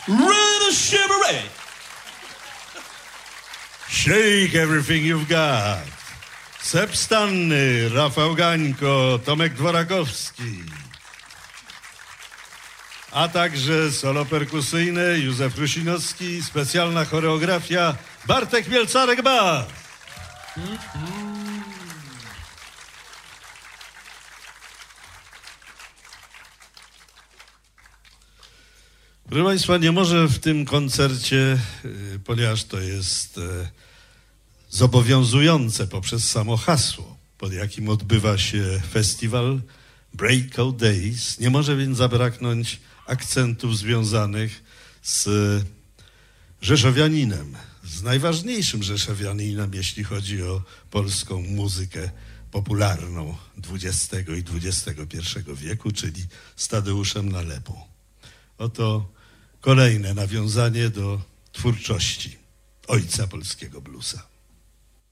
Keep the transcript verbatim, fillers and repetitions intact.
Ready, shivery. Shake everything you've got. Seb Stanny, Rafał Gańko, Tomek Dworakowski. A także solo perkusyjne Józef Rusinowski, specjalna choreografia Bartek Mielcarek-Bas. Proszę Państwa, nie może w tym koncercie, ponieważ to jest zobowiązujące poprzez samo hasło, pod jakim odbywa się festiwal Breakout Days, nie może więc zabraknąć akcentów związanych z rzeszowianinem, z najważniejszym rzeszowianinem, jeśli chodzi o polską muzykę popularną dwudziestego i dwudziestego pierwszego wieku, czyli z Tadeuszem Nalepą. Oto kolejne nawiązanie do twórczości ojca polskiego bluesa.